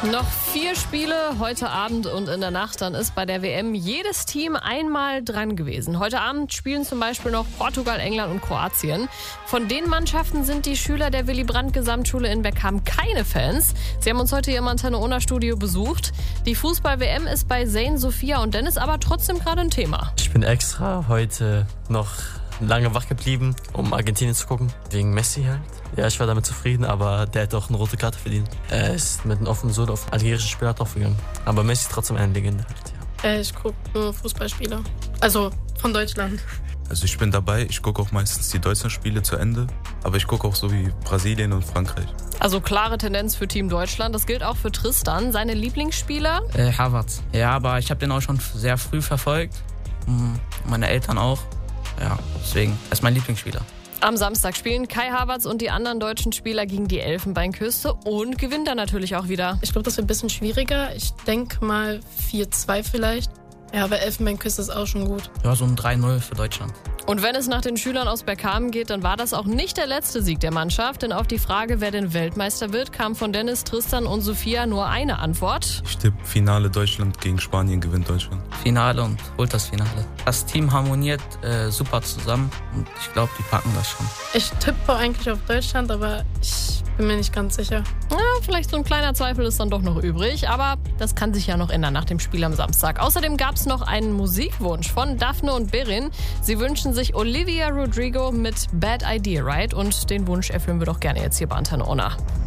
Noch 4 Spiele heute Abend und in der Nacht, dann ist bei der WM jedes Team einmal dran gewesen. Heute Abend spielen zum Beispiel noch Portugal, England und Kroatien. Von den Mannschaften sind die Schüler der Willy-Brandt-Gesamtschule in Beckham keine Fans. Sie haben uns heute hier im Antenne-Ona-Studio besucht. Die Fußball-WM ist bei Zayn, Sophia und Dennis aber trotzdem gerade ein Thema. Ich bin extra heute noch lange wach geblieben, um Argentinien zu gucken, wegen Messi halt. Ja, ich war damit zufrieden, aber der hat auch eine rote Karte verdient. Er ist mit einem offenen Sohn auf algerischen Spieler draufgegangen. Aber Messi ist trotzdem eine Legende halt, ja. Ich gucke nur Fußballspiele, also von Deutschland. Also ich bin dabei, ich gucke auch meistens die Deutschlandspiele zu Ende, aber ich gucke auch so wie Brasilien und Frankreich. Also klare Tendenz für Team Deutschland, das gilt auch für Tristan. Seine Lieblingsspieler? Havertz. Ja, aber ich habe den auch schon sehr früh verfolgt, meine Eltern auch. Ja, deswegen, er ist mein Lieblingsspieler. Am Samstag spielen Kai Havertz und die anderen deutschen Spieler gegen die Elfenbeinküste und gewinnen dann natürlich auch wieder. Ich glaube, das wird ein bisschen schwieriger. Ich denke mal 4-2 vielleicht. Ja, aber Elfenbeinküste ist auch schon gut. Ja, so ein 3-0 für Deutschland. Und wenn es nach den Schülern aus Beckham geht, dann war das auch nicht der letzte Sieg der Mannschaft. Denn auf die Frage, wer denn Weltmeister wird, kam von Dennis, Tristan und Sophia nur eine Antwort. Ich tippe Finale Deutschland gegen Spanien, gewinnt Deutschland. Finale und holt das Finale. Das Team harmoniert super zusammen und ich glaube, die packen das schon. Ich tippe eigentlich auf Deutschland, aber ich bin mir nicht ganz sicher. Ja, vielleicht so ein kleiner Zweifel ist dann doch noch übrig, aber das kann sich ja noch ändern nach dem Spiel am Samstag. Außerdem gab es noch einen Musikwunsch von Daphne und Berin. Sie wünschen sich Olivia Rodrigo mit Bad Idea, right? Und den Wunsch erfüllen wir doch gerne jetzt hier bei Antenne Ona.